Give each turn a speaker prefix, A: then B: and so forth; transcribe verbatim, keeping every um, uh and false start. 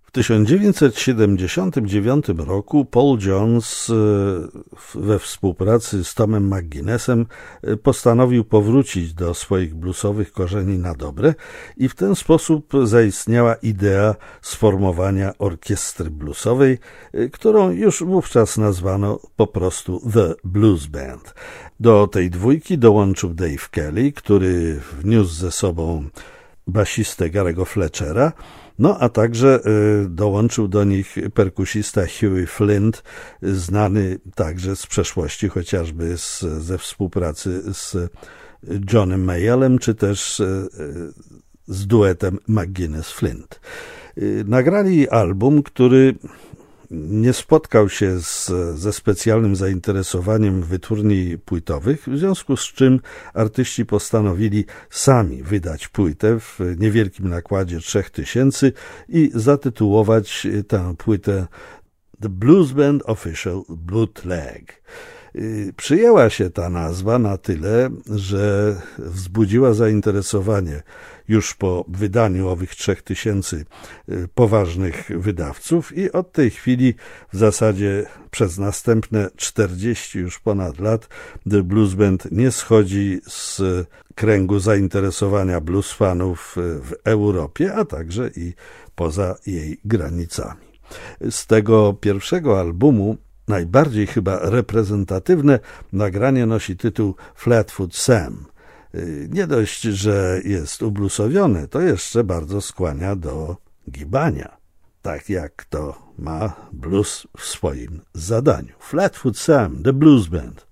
A: W tysiąc dziewięćset siedemdziesiątym dziewiątym roku Paul Jones we współpracy z Tomem McGuinnessem postanowił powrócić do swoich bluesowych korzeni na dobre i w ten sposób zaistniała idea sformowania orkiestry bluesowej, którą już wówczas nazwano po prostu The Blues Band. Do tej dwójki dołączył Dave Kelly, który wniósł ze sobą basistę Gary'ego Fletchera, no a także y, dołączył do nich perkusista Huey Flint, znany także z przeszłości, chociażby z, ze współpracy z Johnem Mayallem, czy też y, z duetem McGuinness-Flint. Y, nagrali album, który nie spotkał się z, ze specjalnym zainteresowaniem wytwórni płytowych, w związku z czym artyści postanowili sami wydać płytę w niewielkim nakładzie trzech tysięcy i zatytułować tę płytę The Blues Band Official Bootleg. Przyjęła się ta nazwa na tyle, że wzbudziła zainteresowanie już po wydaniu owych trzech tysięcy poważnych wydawców i od tej chwili w zasadzie przez następne czterdzieści już ponad lat The Blues Band nie schodzi z kręgu zainteresowania blues fanów w Europie, a także i poza jej granicami. Z tego pierwszego albumu najbardziej chyba reprezentatywne nagranie nosi tytuł Flatfoot Sam. Nie dość, że jest ublusowione, to jeszcze bardzo skłania do gibania, tak jak to ma blues w swoim zadaniu. Flatfoot Sam, The Blues Band.